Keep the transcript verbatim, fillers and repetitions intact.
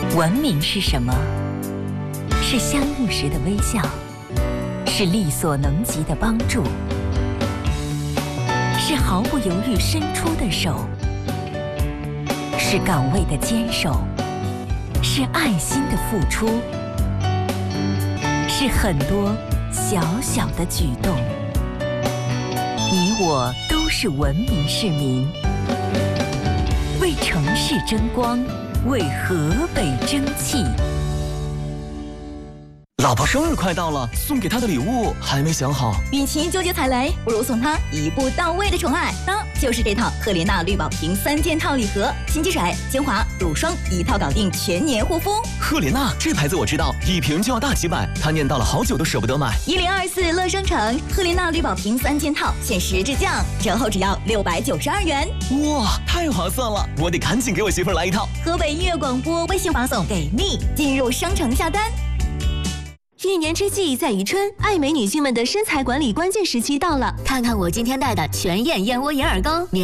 文明是什么？是相遇时的微笑，是力所能及的帮助，是毫不犹豫伸出的手，是岗位的坚守，是爱心的付出，是很多小小的举动。你我都是文明市民，为城市争光，为河北争气。 老婆生日快到了，送给她的礼物还没想好。 与其纠结踩雷，不如送她一步到位的宠爱。那就是这套赫莲娜绿宝瓶三件套礼盒，新积水、精华、乳霜一套搞定全年护肤。 赫莲娜这牌子我知道，一瓶就要大几百，她念叨了好久都舍不得买。 一零二四乐商城赫莲娜绿宝瓶三件套限时质降，折后只要六百九十二元。 哇，太划算了！我得赶紧给我媳妇儿来一套。 河北音乐广播微信发送给蜜，进入商城下单。 一年之计在于春，爱美女性们的身材管理关键时期到了。 看看我今天带的全燕燕窝银耳糕。